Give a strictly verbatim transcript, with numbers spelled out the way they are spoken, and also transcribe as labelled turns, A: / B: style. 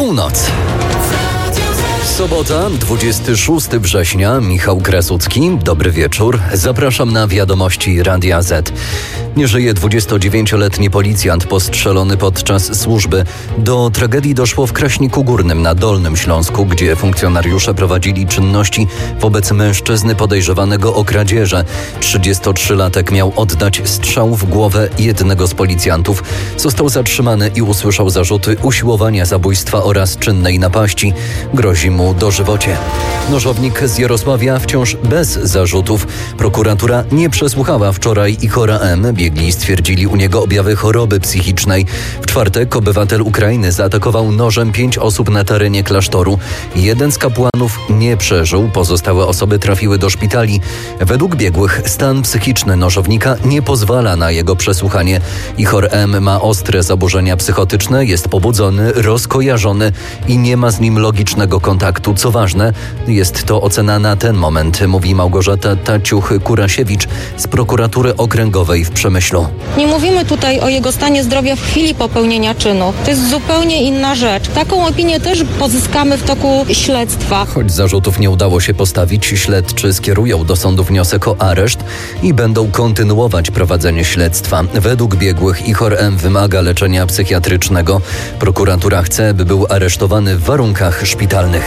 A: Północ. Sobota, dwudziestego szóstego września, Michał Krasucki. Dobry wieczór. Zapraszam na wiadomości Radia Z. Nie żyje dwudziestodziewięcioletni policjant postrzelony podczas służby. Do tragedii doszło w Kraśniku Górnym na Dolnym Śląsku, gdzie funkcjonariusze prowadzili czynności wobec mężczyzny podejrzewanego o kradzieże. trzydziestotrzylatek miał oddać strzał w głowę jednego z policjantów. Został zatrzymany i usłyszał zarzuty usiłowania zabójstwa oraz czynnej napaści. Grozi mu dożywocie. Nożownik z Jarosławia wciąż bez zarzutów. Prokuratura nie przesłuchała wczoraj Ihora M. Biegli stwierdzili u niego objawy choroby psychicznej. W czwartek obywatel Ukrainy zaatakował nożem pięć osób na terenie klasztoru. Jeden z kapłanów nie przeżył, pozostałe osoby trafiły do szpitali. Według biegłych stan psychiczny nożownika nie pozwala na jego przesłuchanie. Ihor M. ma ostre zaburzenia psychotyczne, jest pobudzony, rozkojarzony i nie ma z nim logicznego kontaktu. Co ważne, jest to ocena na ten moment, mówi Małgorzata Taciuch-Kurasiewicz z prokuratury okręgowej w Przemyślu.
B: Nie mówimy tutaj o jego stanie zdrowia w chwili popełnienia czynu. To jest zupełnie inna rzecz. Taką opinię też pozyskamy w toku śledztwa.
A: Choć zarzutów nie udało się postawić, śledczy skierują do sądu wniosek o areszt i będą kontynuować prowadzenie śledztwa. Według biegłych Ihor M. wymaga leczenia psychiatrycznego. Prokuratura chce, by był aresztowany w warunkach szpitalnych.